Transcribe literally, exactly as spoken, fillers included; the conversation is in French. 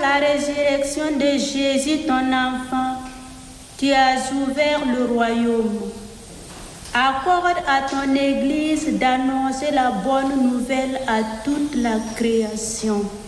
la résurrection de Jésus, ton enfant, tu as ouvert le royaume. Accorde à ton Église d'annoncer la bonne nouvelle à toute la création.